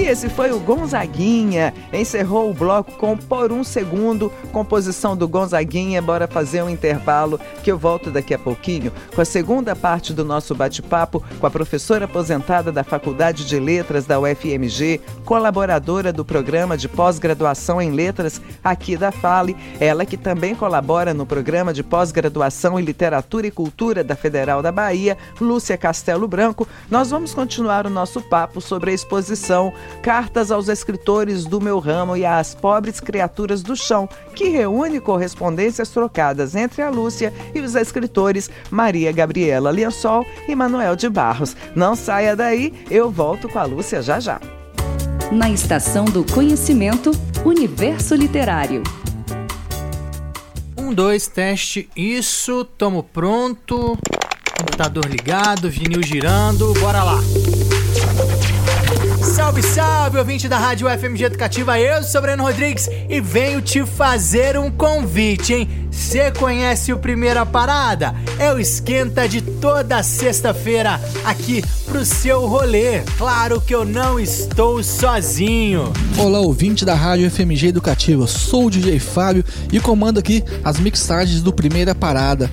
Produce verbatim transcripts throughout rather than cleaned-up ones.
esse foi o Gonzaguinha. Encerrou o bloco com Por um Segundo, composição do Gonzaguinha. Bora fazer um intervalo que eu volto daqui a pouquinho com a segunda parte do nosso bate-papo com a professora aposentada da Faculdade de Letras da U F M G, colaboradora do programa de pós-graduação em letras aqui da Fale, ela que também colabora no programa de pós-graduação em literatura e cultura da Federal da Bahia, Lúcia Castelo Branco. Nós vamos continuar o nosso papo sobre a exposição Cartas aos Escritores do Meu Ramo e às Pobres Criaturas do Chão, que reúne correspondências trocadas entre a Lúcia e os escritores Maria Gabriela Liansol e Manuel de Barros. Não saia daí, eu volto com a Lúcia já já. Na Estação do Conhecimento, Universo Literário. Um, dois, teste, isso, tamo pronto, computador ligado, vinil girando, bora lá! Salve, salve, ouvinte da Rádio F M G Educativa, eu sou Breno Rodrigues e venho te fazer um convite, hein? Você conhece o Primeira Parada? É o esquenta de toda sexta-feira aqui pro seu rolê. Claro que eu não estou sozinho. Olá, ouvinte da Rádio F M G Educativa, sou o D J Fábio e comando aqui as mixagens do Primeira Parada.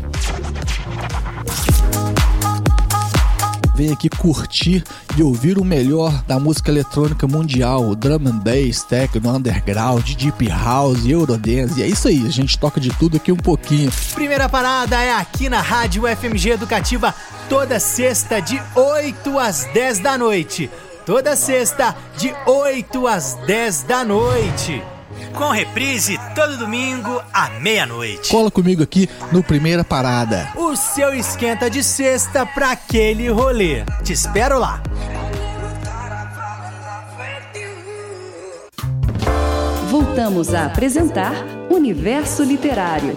Vem aqui curtir e ouvir o melhor da música eletrônica mundial, o drum and bass, techno, underground, deep house, eurodance. E é isso aí, a gente toca de tudo aqui um pouquinho. Primeira Parada é aqui na Rádio F M G Educativa, toda sexta de oito às dez da noite. Toda sexta de oito às dez da noite. Com reprise todo domingo à meia-noite. Cola comigo aqui no Primeira Parada. O seu esquenta de sexta pra aquele rolê. Te espero lá. Voltamos a apresentar Universo Literário.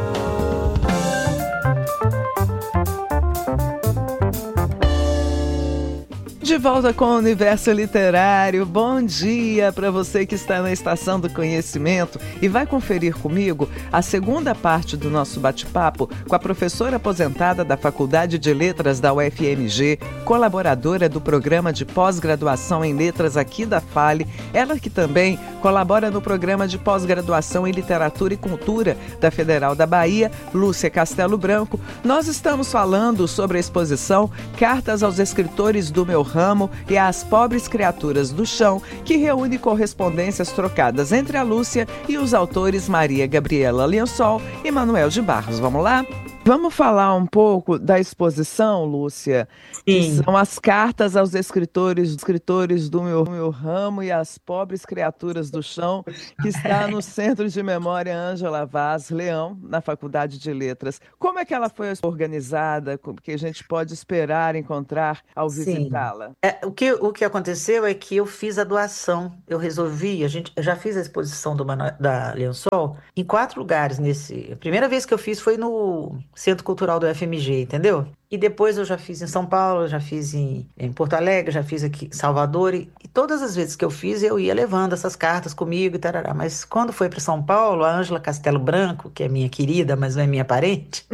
De volta com o Universo Literário. Bom dia para você que está na Estação do Conhecimento e vai conferir comigo a segunda parte do nosso bate-papo com a professora aposentada da Faculdade de Letras da U F M G, colaboradora do programa de pós-graduação em letras aqui da Fale, ela que também colabora no programa de pós-graduação em literatura e cultura da Federal da Bahia, Lúcia Castelo Branco. Nós estamos falando sobre a exposição Cartas aos Escritores do Meu Ramo e às Pobres Criaturas do Chão, que reúne correspondências trocadas entre a Lúcia e os autores Maria Gabriela Liansol e Manuel de Barros. Vamos lá? Vamos falar um pouco da exposição, Lúcia? Sim. Que são as cartas aos escritores, escritores do meu, meu ramo e às pobres criaturas do chão, que está no Centro de Memória Ângela Vaz Leão, na Faculdade de Letras. Como é que ela foi organizada? O que a gente pode esperar encontrar ao visitá-la? É, o, que, o que aconteceu é que eu fiz a doação. Eu resolvi, a gente, eu já fiz a exposição do Manu, da Liansol em quatro lugares. Nesse, a primeira vez que eu fiz foi no Centro Cultural do F M G, entendeu? E depois eu já fiz em São Paulo, já fiz em, em Porto Alegre, já fiz aqui em Salvador. E, e todas as vezes que eu fiz, eu ia levando essas cartas comigo e tarará. Mas quando foi para São Paulo, a Ângela Castelo Branco, que é minha querida, mas não é minha parente,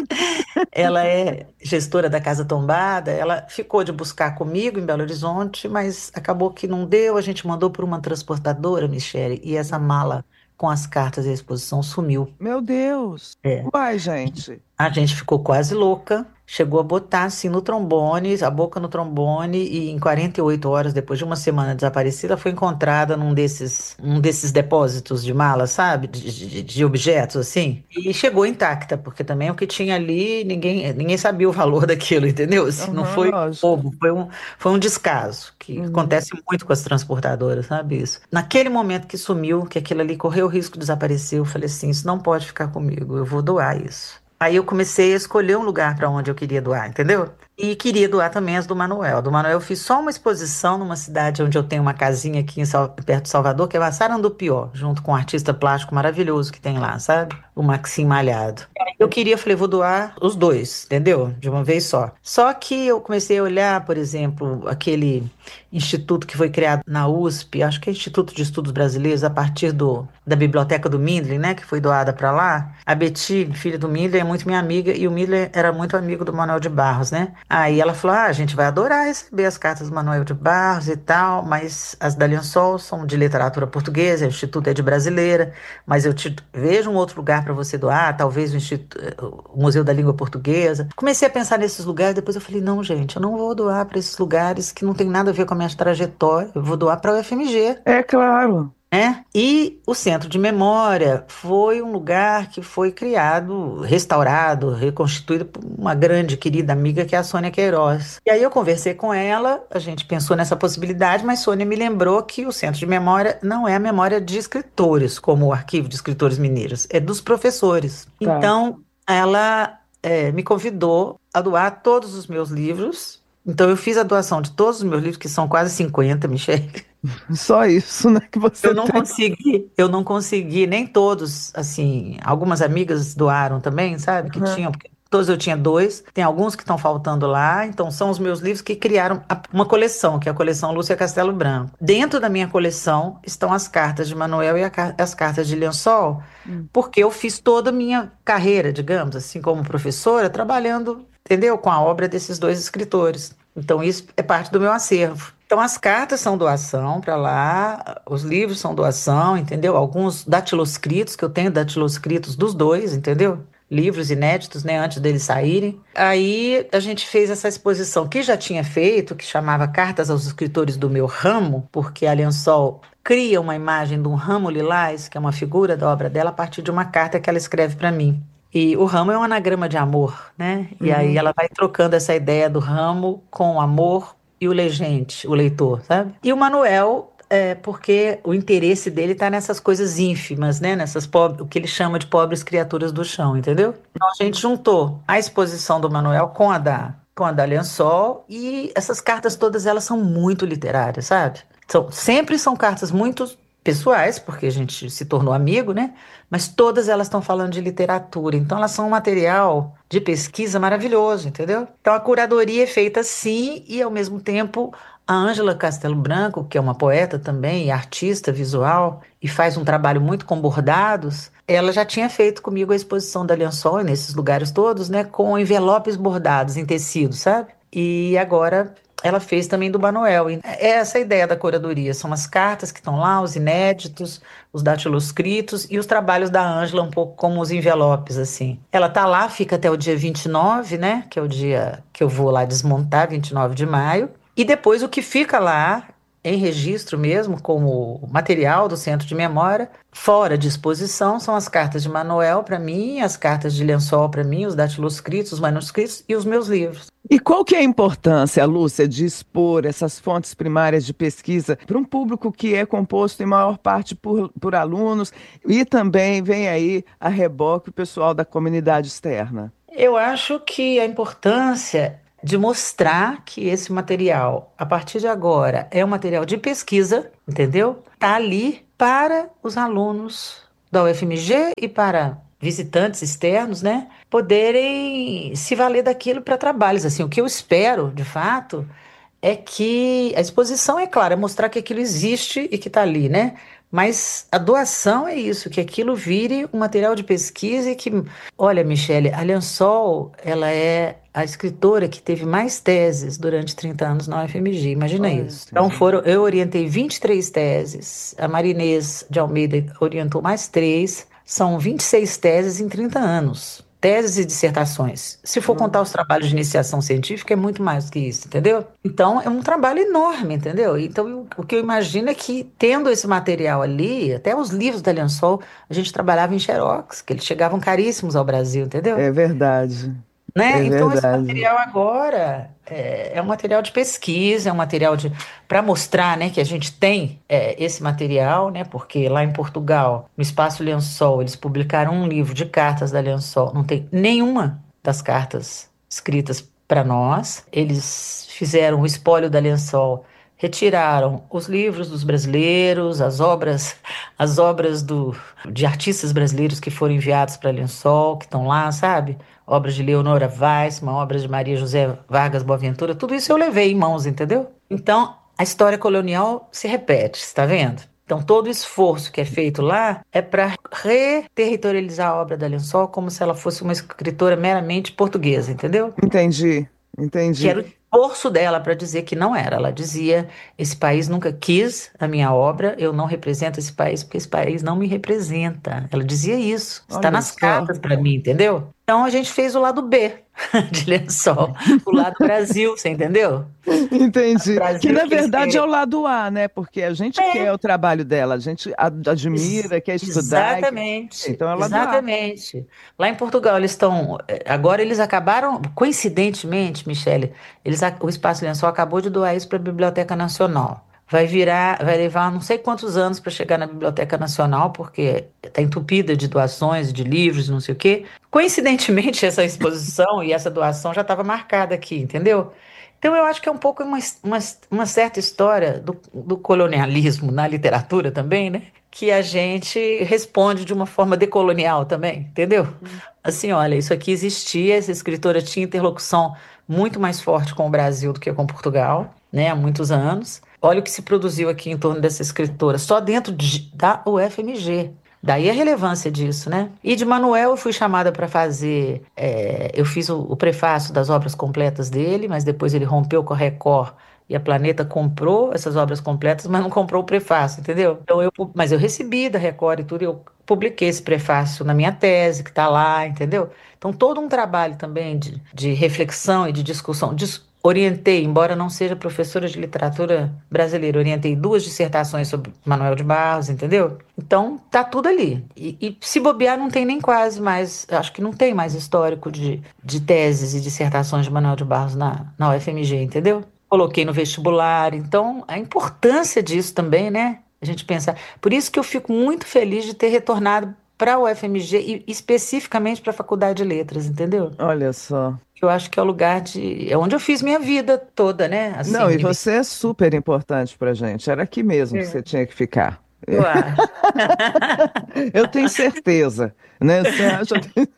ela é gestora da Casa Tombada, ela ficou de buscar comigo em Belo Horizonte, mas acabou que não deu, a gente mandou por uma transportadora, Michele, e essa mala com as cartas e a exposição sumiu. Meu Deus! É. Uai, gente! A gente ficou quase louca, chegou a botar assim no trombone, a boca no trombone, e em quarenta e oito horas, depois de uma semana desaparecida, foi encontrada num desses, um desses depósitos de malas, sabe? De, de, de objetos, assim. E chegou intacta, porque também o que tinha ali, ninguém, ninguém sabia o valor daquilo, entendeu? Assim, Uhum, não foi lógico. roubo, foi um, foi um descaso, que Uhum. acontece muito com as transportadoras, sabe isso? Naquele momento que sumiu, que aquilo ali correu o risco de desaparecer, eu falei assim, isso não pode ficar comigo, eu vou doar isso. Aí eu comecei a escolher um lugar para onde eu queria doar, entendeu? E queria doar também as do Manuel. Do Manuel eu fiz só uma exposição numa cidade onde eu tenho uma casinha aqui em Sal... perto de Salvador, que é Massarandupió, junto com um artista plástico maravilhoso que tem lá, sabe? O Maxim Malhado. Eu queria, falei, vou doar os dois, entendeu? De uma vez só. Só que eu comecei a olhar, por exemplo, aquele instituto que foi criado na U S P, acho que é Instituto de Estudos Brasileiros, a partir do, da biblioteca do Mindley, né, que foi doada para lá. A Betty, filha do Mindley, é muito minha amiga, e o Mindley era muito amigo do Manuel de Barros, né? Aí ela falou, ah, a gente vai adorar receber as cartas do Manuel de Barros e tal, mas as da Lençol são de literatura portuguesa, o Instituto é de brasileira, mas eu te vejo um outro lugar para você doar, talvez o, Instituto, o Museu da Língua Portuguesa. Comecei a pensar nesses lugares, depois eu falei, não, gente, eu não vou doar para esses lugares que não tem nada a ver com a minha trajetória, eu vou doar para a U F M G. É claro. Né? E o Centro de Memória foi um lugar que foi criado, restaurado, reconstituído por uma grande querida amiga que é a Sônia Queiroz. E aí eu conversei com ela, a gente pensou nessa possibilidade, mas Sônia me lembrou que o Centro de Memória não é a memória de escritores, como o Arquivo de Escritores Mineiros, é dos professores. Tá. Então, ela é, me convidou a doar todos os meus livros. Então, eu fiz a doação de todos os meus livros, que são quase cinquenta, Michele. Só isso, né, que você Eu não tem. consegui, eu não consegui, nem todos, assim, algumas amigas doaram também, sabe, que Uhum. tinham, porque todos eu tinha dois, tem alguns que estão faltando lá, então são os meus livros que criaram a- uma coleção, que é a coleção Lúcia Castelo Branco. Dentro da minha coleção estão as cartas de Manuel e a ca- as cartas de Lençol, Hum. porque eu fiz toda a minha carreira, digamos, assim, como professora, trabalhando, entendeu, com a obra desses dois escritores. Então isso é parte do meu acervo. Então, as cartas são doação para lá, os livros são doação, entendeu? Alguns datiloscritos, que eu tenho datiloscritos dos dois, entendeu? Livros inéditos, né, antes deles saírem. Aí a gente fez essa exposição que já tinha feito, que chamava Cartas aos Escritores do Meu Ramo, porque a Lençol cria uma imagem de um ramo lilás, que é uma figura da obra dela, a partir de uma carta que ela escreve para mim. E o ramo é um anagrama de amor, né? E Uhum. aí ela vai trocando essa ideia do ramo com amor e o legente, o leitor, sabe? E o Manuel, é, porque o interesse dele está nessas coisas ínfimas, né? Nessas pobres, o que ele chama de pobres criaturas do chão, entendeu? Então a gente juntou a exposição do Manuel com a da, com a da Lençol, e essas cartas todas elas são muito literárias, sabe? São, sempre são cartas muito pessoais, porque a gente se tornou amigo, né? Mas todas elas estão falando de literatura, então elas são um material de pesquisa maravilhoso, entendeu? Então a curadoria é feita assim, e ao mesmo tempo a Ângela Castelo Branco, que é uma poeta também e artista visual e faz um trabalho muito com bordados, ela já tinha feito comigo a exposição da Lençol nesses lugares todos, né, com envelopes bordados em tecido, sabe? E agora ela fez também do Manuel. É essa a ideia da curadoria. São as cartas que estão lá, os inéditos, os datiloscritos e os trabalhos da Ângela, um pouco como os envelopes, assim. Ela tá lá, fica até o dia vinte e nove, né? Que é o dia que eu vou lá desmontar, vinte e nove de maio. E depois o que fica lá, em registro mesmo, como material do Centro de Memória, fora de exposição, são as cartas de Manuel para mim, as cartas de Lençol para mim, os datiloscritos, os manuscritos e os meus livros. E qual que é a importância, Lúcia, de expor essas fontes primárias de pesquisa para um público que é composto em maior parte por, por alunos e também vem aí a reboque o pessoal da comunidade externa? Eu acho que a importância de mostrar que esse material, a partir de agora, é um material de pesquisa, entendeu? Está ali para os alunos da U F M G e para visitantes externos, né, poderem se valer daquilo para trabalhos. Assim, o que eu espero, de fato, é que a exposição, é claro, é mostrar que aquilo existe e que está ali, né? Mas a doação é isso, que aquilo vire um material de pesquisa e que... Olha, Michele, a Lençol, ela é a escritora que teve mais teses durante trinta anos na U F M G, imagina Olha, isso. Então gente. foram, eu orientei vinte e três teses, a Marinês de Almeida orientou mais três, são vinte e seis teses em trinta anos. Teses e dissertações. Se for contar os trabalhos de iniciação científica, é muito mais do que isso, entendeu? Então, é um trabalho enorme, entendeu? Então, eu- o que eu imagino é que, tendo esse material ali, até os livros da Lençol, a gente trabalhava em xerox, que eles chegavam caríssimos ao Brasil, entendeu? É verdade, Né? é Então, esse verdade. material agora é, é um material de pesquisa, é um material de para mostrar, né, que a gente tem é, esse material, né, porque lá em Portugal, no Espaço Lençol, eles publicaram um livro de cartas da Lençol, não tem nenhuma das cartas escritas para nós. Eles fizeram o espólio da Lençol, retiraram os livros dos brasileiros, as obras, as obras do, de artistas brasileiros que foram enviados para Lençol, que estão lá, sabe? Obras de Leonora Weissmann, obras de Maria José Vargas Boaventura, tudo isso eu levei em mãos, entendeu? Então, a história colonial se repete, está vendo? Então, todo o esforço que é feito lá é para reterritorializar a obra da Lençol como se ela fosse uma escritora meramente portuguesa, entendeu? Entendi. Entendi. Que era o esforço dela para dizer que não era. Ela dizia: esse país nunca quis a minha obra, eu não represento esse país porque esse país não me representa. Ela dizia isso. Está Olha nas só. cartas para mim, entendeu? Então a gente fez o lado B de Lençol, o lado Brasil, você entendeu? Entendi. Que Brasil na que eles verdade é queriam. o lado A, né? Porque a gente quer É, o trabalho dela, a gente a- ex- admira, quer estudar, e quer- exatamente, então é o lado A. exatamente. Lá em Portugal eles estão. eh, Agora eles acabaram, coincidentemente, Michele, eles, a- o Espaço Lençol acabou de doar isso para a Biblioteca Nacional. Vai virar, vai levar não sei quantos anos para chegar na Biblioteca Nacional, porque está entupida de doações, de livros, não sei o quê. Coincidentemente, essa exposição e essa doação já estava marcada aqui, entendeu? Então, eu acho que é um pouco uma, uma, uma certa história do, do colonialismo na literatura também, né? Que a gente responde de uma forma decolonial também, entendeu? Assim, olha, isso aqui existia, essa escritora tinha interlocução muito mais forte com o Brasil do que com Portugal, né? Há muitos anos. Olha o que se produziu aqui em torno dessa escritora, só dentro de- da U F M G. Daí a relevância disso, né? E de Manuel eu fui chamada para fazer. É, eu fiz o, o prefácio das obras completas dele, mas depois ele rompeu com a Record e a Planeta comprou essas obras completas, mas não comprou o prefácio, entendeu? Então eu, pu- mas eu recebi da Record e tudo, e eu publiquei esse prefácio na minha tese, que está lá, entendeu? Então todo um trabalho também de, de reflexão e de discussão. dis- Orientei, embora não seja professora de literatura brasileira, orientei duas dissertações sobre Manuel de Barros, entendeu? Então, tá tudo ali. E, e se bobear, não tem nem quase mais, acho que não tem mais histórico de, de teses e dissertações de Manuel de Barros na, na U F M G, entendeu? Coloquei no vestibular, então a importância disso também, né? A gente pensar. Por isso que eu fico muito feliz de ter retornado para a U F M G e especificamente para a Faculdade de Letras, entendeu? Olha só. Eu acho que é o lugar de. É onde eu fiz minha vida toda, né? Assim, Não, e universidade. você é super importante pra gente. Era aqui mesmo que você tinha que ficar. Eu acho. Eu tenho certeza, né? Você acha...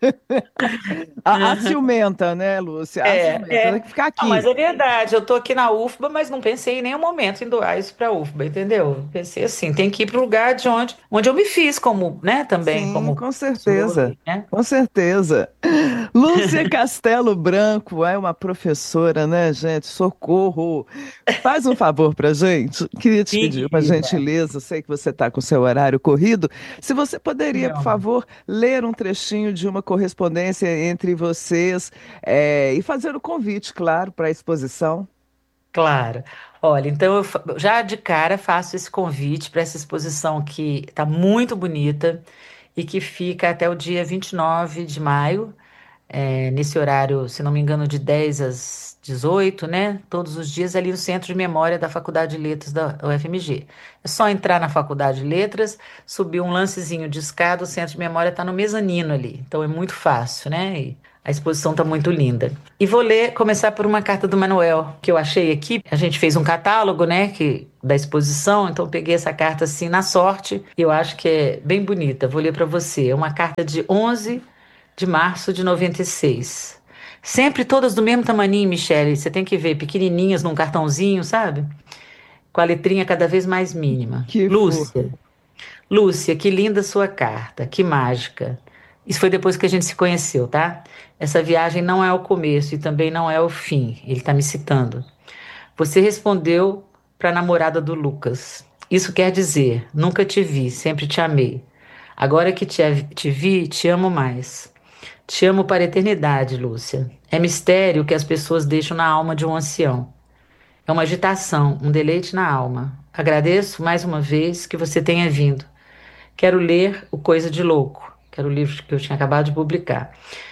A, a ciumenta, né, Lúcia? A É, ciumenta. Tem é. que ficar Não, mas aqui. é verdade. Eu tô aqui na U F B A, mas não pensei em nenhum momento em doar isso para a U F B A, entendeu? Pensei assim, tem que ir para o lugar de onde, onde eu me fiz como, né, também, Sim, como com professora, certeza. né? Com certeza. Lúcia Castelo Branco é uma professora, né, gente? Socorro! Faz um favor pra gente. Queria te pedir uma Querida, gentileza. Eu sei que você está com seu horário corrido. Se você poderia, meu por amor. favor, ler um trechinho de uma correspondência entre vocês, eh, e fazer o convite, claro, para a exposição. Claro. Olha, então eu fa- já de cara faço esse convite para essa exposição que está muito bonita e que fica até o dia vinte e nove de maio. É, nesse horário, se não me engano, de dez às dezoito, né? Todos os dias ali no Centro de Memória da Faculdade de Letras da U F M G. É só entrar na Faculdade de Letras, subir um lancezinho de escada, o Centro de Memória está no mezanino ali. Então é muito fácil, né? E a exposição está muito linda. E vou ler, começar por uma carta do Manuel, que eu achei aqui. A gente fez um catálogo, né, que, da exposição, então eu peguei essa carta assim na sorte, e eu acho que é bem bonita. Vou ler para você. É uma carta de onze de março de noventa e seis. Sempre todas do mesmo tamaninho, Michele. Você tem que ver, pequenininhas num cartãozinho, sabe? Com a letrinha cada vez mais mínima. Que for. Lúcia, Lúcia, que linda sua carta, que mágica. Isso foi depois que a gente se conheceu, tá? Essa viagem não é o começo e também não é o fim. Ele tá me citando. Você respondeu para a namorada do Lucas. Isso quer dizer, nunca te vi, sempre te amei. Agora que te, te vi, te amo mais. Te amo para a eternidade, Lúcia. É mistério que as pessoas deixam na alma de um ancião. É uma agitação, um deleite na alma. Agradeço mais uma vez que você tenha vindo. Quero ler O Coisa de Louco, que era o livro que eu tinha acabado de publicar.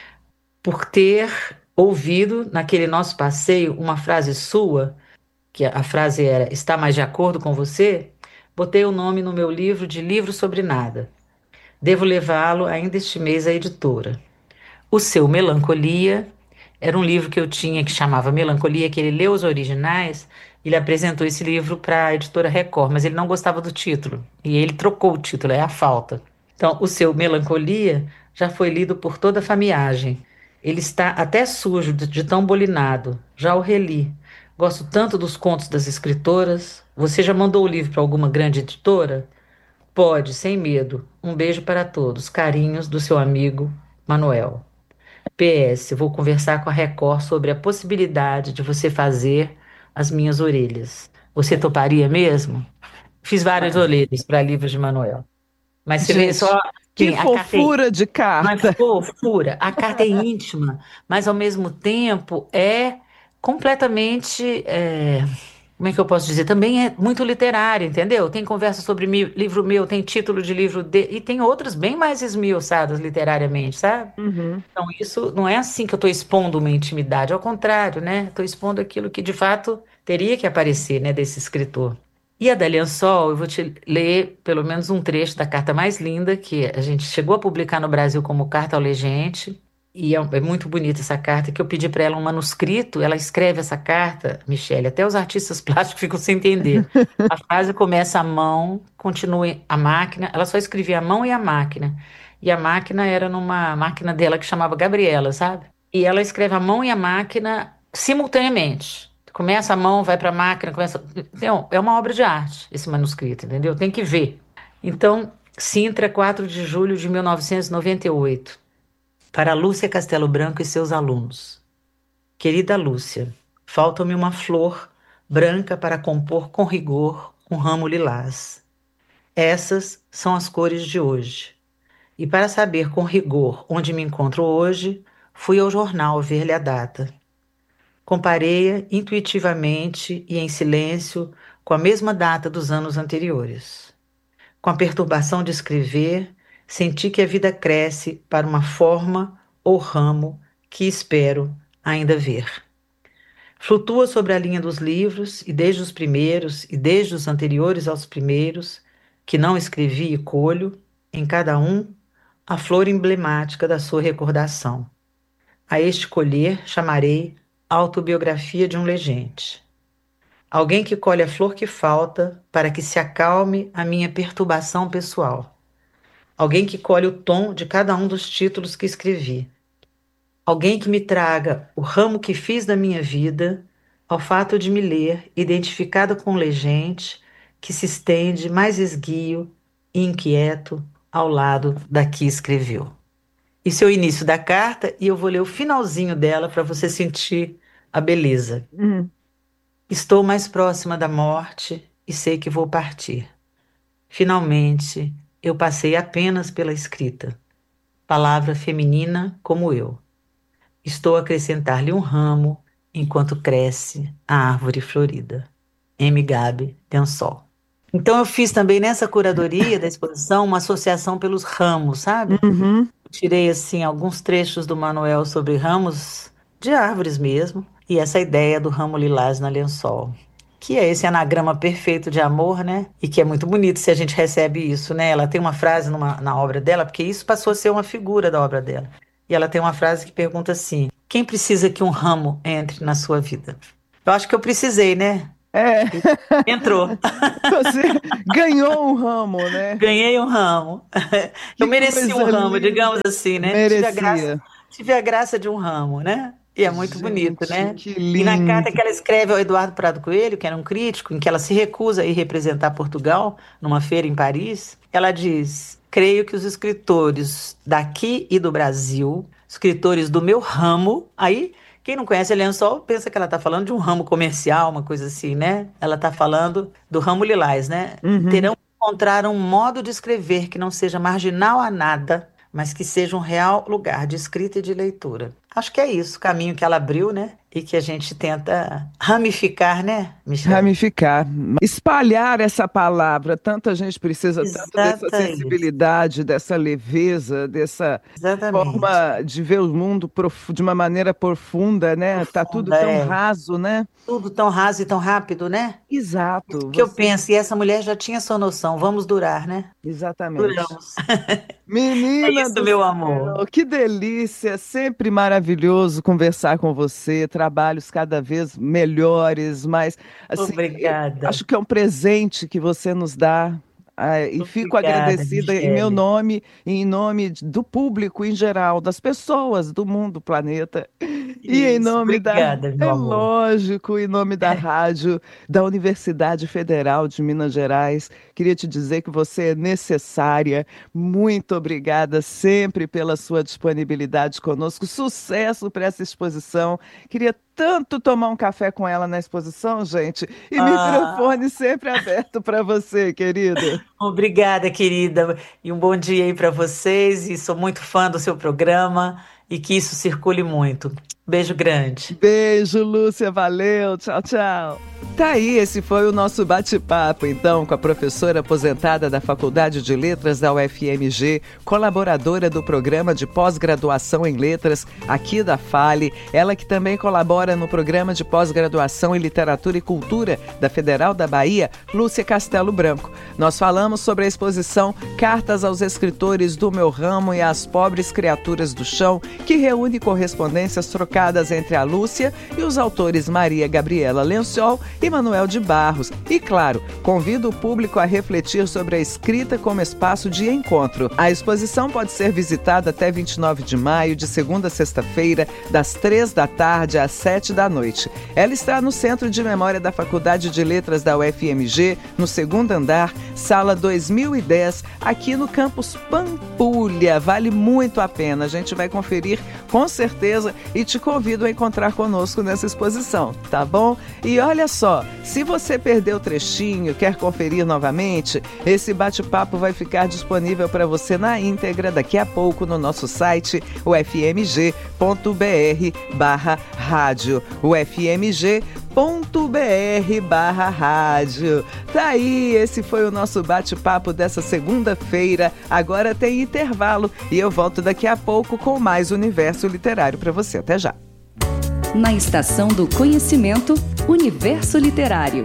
Por ter ouvido naquele nosso passeio uma frase sua, que a frase era "Está mais de acordo com você?", botei o nome no meu livro de Livro sobre Nada. Devo levá-lo ainda este mês à editora. O seu Melancolia era um livro que eu tinha que chamava Melancolia, que ele leu os originais, ele apresentou esse livro para a editora Record, mas ele não gostava do título, e ele trocou o título, é A Falta. Então, o seu Melancolia já foi lido por toda a famiagem. Ele está até sujo de, de tão bolinado. Já o reli. Gosto tanto dos contos das escritoras. Você já mandou o livro para alguma grande editora? Pode, sem medo. Um beijo para todos. Carinhos do seu amigo Manuel. P S, vou conversar com a Record sobre a possibilidade de você fazer as minhas orelhas. Você toparia mesmo? Fiz várias orelhas para livros de Manuel. Mas você vê Gente, só que quem a carta é, fofura de mas carta. fofura. A carta é íntima, mas ao mesmo tempo é completamente, é, como é que eu posso dizer? Também é muito literária, entendeu? Tem conversa sobre mi- livro meu, tem título de livro de, e tem outras bem mais esmiuçadas literariamente, sabe? Uhum. Então isso não é assim que eu estou expondo uma intimidade, ao contrário, né? Estou expondo aquilo que de fato teria que aparecer, né, desse escritor. E a da Lençol, eu vou te ler pelo menos um trecho da carta mais linda que a gente chegou a publicar no Brasil como Carta ao Legente. E é, é muito bonita essa carta, que eu pedi para ela um manuscrito. Ela escreve essa carta, Michele, até os artistas plásticos ficam sem entender. A frase começa à mão, continua a máquina. Ela só escrevia a mão e a máquina. E a máquina era numa máquina dela que chamava Gabriela, sabe? E ela escreve a mão e a máquina simultaneamente. Começa a mão, vai para a máquina, começa. Então, é uma obra de arte, esse manuscrito, entendeu? Tem que ver. Então, Sintra, quatro de julho de mil novecentos e noventa e oito. Para Lúcia Castelo Branco e seus alunos. Querida Lúcia, falta-me uma flor branca para compor com rigor um ramo lilás. Essas são as cores de hoje. E para saber com rigor onde me encontro hoje, fui ao jornal ver-lhe a data. Comparei-a intuitivamente e em silêncio com a mesma data dos anos anteriores. Com a perturbação de escrever, senti que a vida cresce para uma forma ou ramo que espero ainda ver. Flutua sobre a linha dos livros, e desde os primeiros, e desde os anteriores aos primeiros, que não escrevi e colho, em cada um, a flor emblemática da sua recordação. A este colher chamarei Autobiografia de um Legente. Alguém que colhe a flor que falta para que se acalme a minha perturbação pessoal. Alguém que colhe o tom de cada um dos títulos que escrevi. Alguém que me traga o ramo que fiz da minha vida, ao fato de me ler, identificado com um legente que se estende mais esguio e inquieto ao lado da que escreveu. Isso é o início da carta e eu vou ler o finalzinho dela para você sentir a beleza. Hum. Estou mais próxima da morte e sei que vou partir. Finalmente, eu passei apenas pela escrita. Palavra feminina como eu. Estou a acrescentar-lhe um ramo enquanto cresce a árvore florida. M. Gabi Tensol. Então eu fiz também nessa curadoria da exposição uma associação pelos ramos, sabe? Uhum. Tirei assim alguns trechos do Manuel sobre ramos de árvores mesmo, e essa ideia do ramo lilás na Lençol, que é esse anagrama perfeito de amor, né? E que é muito bonito se a gente recebe isso, né? Ela tem uma frase numa, na obra dela, porque isso passou a ser uma figura da obra dela. E ela tem uma frase que pergunta assim: quem precisa que um ramo entre na sua vida? Eu acho que eu precisei, né? É. Entrou. Você ganhou um ramo, né? Ganhei um ramo. Eu Que mereci um coisa ramo, linda. digamos assim, né? Tive a graça, Merecia. tive a graça de um ramo, né? E é muito bonito, Gente, né? que E na carta lindo. que ela escreve ao Eduardo Prado Coelho, que era um crítico, em que ela se recusa a ir representar Portugal numa feira em Paris, ela diz: creio que os escritores daqui e do Brasil, escritores do meu ramo, aí quem não conhece a Lençol pensa que ela está falando de um ramo comercial, uma coisa assim, né? Ela está falando do ramo lilás, né? Uhum. Terão que encontrar um modo de escrever que não seja marginal a nada, mas que seja um real lugar de escrita e de leitura. Acho que é isso, o caminho que ela abriu, né? E que a gente tenta ramificar, né, Michele? Ramificar, espalhar essa palavra. Tanta gente precisa tanto dessa Exatamente, sensibilidade, dessa leveza, dessa exatamente. forma de ver o mundo profu- de uma maneira profunda, né? Tá tudo Profunda, tão é. raso, né? Tudo tão raso e tão rápido, né? Isso Exato, que eu você, penso, e essa mulher já tinha sua noção. Vamos durar, né? exatamente. Duramos. É Menina isso, do meu amor. céu, que delícia! Sempre maravilhoso conversar com você. Trabalhos cada vez melhores, mas assim, eu Obrigada. acho que é um presente que você nos dá Ah, e Obrigada, fico agradecida em meu Michele. nome e em nome de- do público em geral, das pessoas do mundo, planeta. E em Isso, nome da, obrigada, é meu amor. lógico, em nome da rádio, da Universidade Federal de Minas Gerais, queria te dizer que você é necessária. Muito obrigada sempre pela sua disponibilidade conosco. Sucesso para essa exposição. Queria tanto tomar um café com ela na exposição, gente. E Ah, microfone sempre aberto para você, querida. obrigada, querida. E um bom dia aí para vocês. E sou muito fã do seu programa e que isso circule muito. Beijo grande. Beijo, Lúcia. Valeu. Tchau, tchau. Tá aí, esse foi o nosso bate-papo, então, com a professora aposentada da Faculdade de Letras da U F M G, colaboradora do programa de pós-graduação em letras aqui da Fale, ela que também colabora no programa de pós-graduação em literatura e cultura da Federal da Bahia, Lúcia Castelo Branco. Nós falamos sobre a exposição Cartas aos Escritores do Meu Ramo e às Pobres Criaturas do Chão, que reúne correspondências trocadas entre a Lúcia e os autores Maria Gabriela Lenciol e Manuel de Barros. E, claro, convido o público a refletir sobre a escrita como espaço de encontro. A exposição pode ser visitada até vinte e nove de maio, de segunda a sexta-feira, das três da tarde às sete da noite. Ela está no Centro de Memória da Faculdade de Letras da U F M G, no segundo andar, sala dois mil e dez, aqui no campus Pampulha. Vale muito a pena. A gente vai conferir com certeza e te convido a encontrar conosco nessa exposição, tá bom? E olha só, se você perdeu o trechinho, quer conferir novamente, esse bate-papo vai ficar disponível para você na íntegra daqui a pouco no nosso site ufmg ponto br barra rádio, ufmg ponto br barra rádio. Tá aí, esse foi o nosso bate-papo dessa segunda-feira. Agora tem intervalo e eu volto daqui a pouco com mais Universo Literário para você. Até já. Na Estação do Conhecimento, Universo Literário.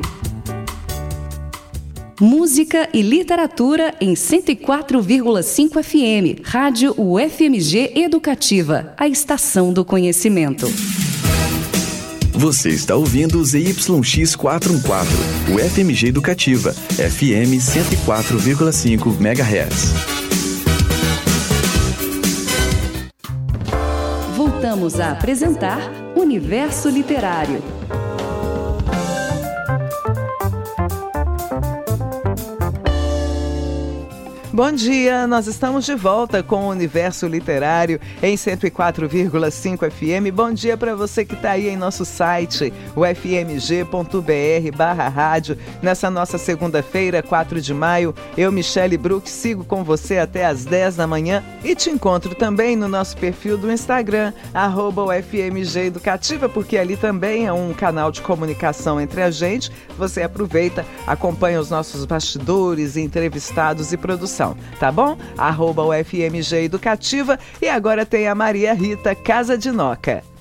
Música e literatura em cento e quatro vírgula cinco F M. Rádio U F M G Educativa, a Estação do Conhecimento. Você está ouvindo o Z Y X quatrocentos e quatorze, U F M G Educativa, F M cento e quatro vírgula cinco megahertz. Voltamos a apresentar Universo Literário. Bom dia, nós estamos de volta com o Universo Literário em cento e quatro vírgula cinco F M. Bom dia para você que está aí em nosso site, ufmg ponto br barra rádio. Nessa nossa segunda-feira, quatro de maio, eu, Michele Brook, sigo com você até às dez da manhã e te encontro também no nosso perfil do Instagram, arroba U F M G Educativa, porque ali também é um canal de comunicação entre a gente. Você aproveita, acompanha os nossos bastidores, entrevistados e produção. Tá bom? Arroba U F M G Educativa. E agora tem a Maria Rita Casa de Noca.